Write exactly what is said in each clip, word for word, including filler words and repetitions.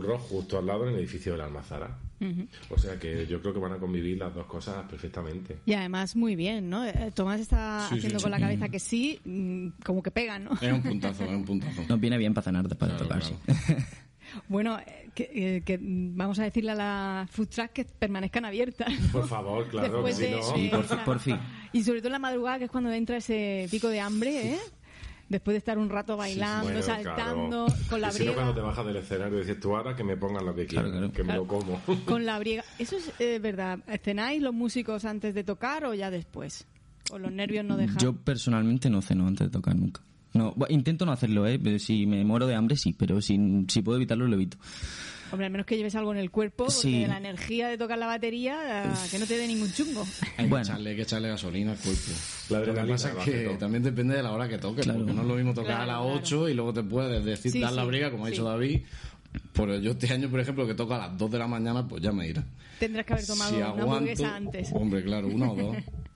Bull Rock justo al lado en el edificio de la Almazara. Uh-huh. O sea que yo creo que van a convivir las dos cosas perfectamente. Y además muy bien, ¿no? Tomás está sí, haciendo sí, con sí. la cabeza que sí, como que pega, ¿no? Es un puntazo, es un puntazo. Nos viene bien para cenar después Claro, de tocar. claro. Bueno, que, eh, que vamos a decirle a la food truck que permanezcan abiertas. Por favor, claro, que Después si de- no... Sí, por, esa- por fin. Y sobre todo en la madrugada, que es cuando entra ese pico de hambre, ¿eh? Después de estar un rato bailando, Bueno, saltando, claro. con la Y si no, briega. cuando te bajas del escenario dices tú ahora que me pongan lo que quieran, Claro, claro. que me Claro. lo como. Con la briega. ¿Eso es eh, verdad? ¿Cenáis los músicos antes de tocar o ya después? ¿O los nervios no dejan? Yo personalmente no ceno antes de tocar nunca. No, bueno, intento no hacerlo, ¿eh? Pero si me muero de hambre, sí, pero si, si puedo evitarlo, lo evito. Hombre, al menos que lleves algo en el cuerpo, porque Sí. la energía de tocar la batería, eh, que no te dé ningún chungo. Hay que, Bueno. echarle, hay que echarle gasolina al cuerpo. La Lo que adrenalina pasa es va a que hacer todo. también depende de la hora que toques, Claro. porque no es lo mismo tocar Claro, a las claro. ocho y luego te puedes decir Sí, dar la sí, briga, como ha sí. dicho David. Por yo este año, por ejemplo, que toco a las dos de la mañana, pues ya me irá. Tendrás que haber tomado Si una aguanto, hamburguesa antes. Hombre, claro, una o dos.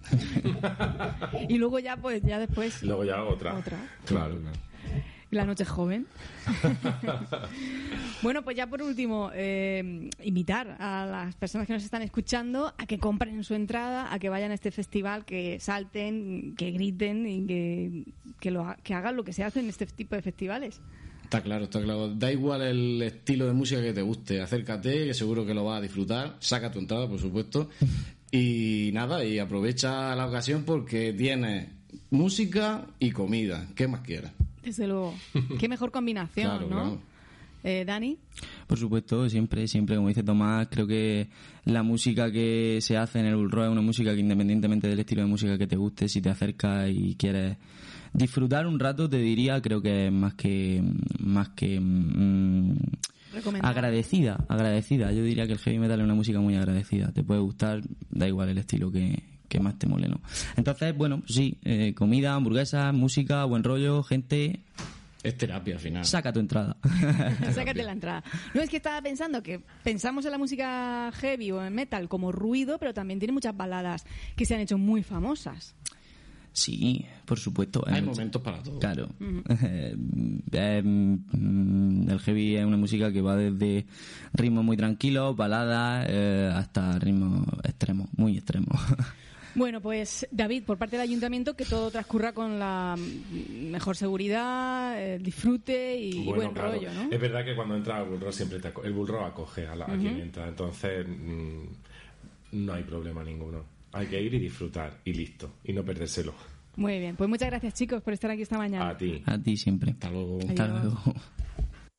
Y luego ya, pues, ya después, Luego ya otra. otra. Claro, claro. La noche es joven. Bueno, pues ya por último, eh, invitar a las personas que nos están escuchando a que compren su entrada, a que vayan a este festival, que salten, que griten y que, que, lo, ha- que hagan lo que se hace en este tipo de festivales. Está claro, está claro. Da igual el estilo de música que te guste. Acércate, que seguro que lo vas a disfrutar. Saca tu entrada, por supuesto. Y nada, y aprovecha la ocasión porque tienes música y comida. ¿Qué más quieres? Desde luego. Qué mejor combinación, Claro, ¿no? claro. Eh, Dani. Por supuesto, siempre, siempre, como dice Tomás, creo que la música que se hace en el Bull Rock es una música que, independientemente del estilo de música que te guste, si te acercas y quieres disfrutar un rato, te diría, creo que es más que, más que, mm, Recomendable. agradecida, agradecida. Yo diría que el heavy metal es una música muy agradecida. Te puede gustar, da igual el estilo que, que más te mole, ¿no? Entonces, bueno, sí, eh, comida, hamburguesas, música, buen rollo, gente, Es terapia al final. saca tu entrada. Sácate la entrada. No, es que estaba pensando que pensamos en la música heavy o en metal como ruido, pero también tiene muchas baladas que se han hecho muy famosas. Sí, por supuesto. Hay mucha- momentos para todo. Claro. Eh, eh, mm, el heavy es una música que va desde ritmos muy tranquilos, baladas, eh, hasta ritmos extremos, muy extremos. Bueno, pues David, por parte del ayuntamiento, que todo transcurra con la mm, mejor seguridad, el disfrute y Bueno, buen claro. rollo, ¿no? Es verdad que cuando entra al Bull Rock siempre te aco- el Bull Rock acoge a, la, a quien entra, entonces mm, no hay problema ninguno. Hay que ir y disfrutar y listo, y no perdérselo. Muy bien, pues muchas gracias chicos por estar aquí esta mañana. A ti. A ti siempre. Hasta luego. Hasta Adiós. luego.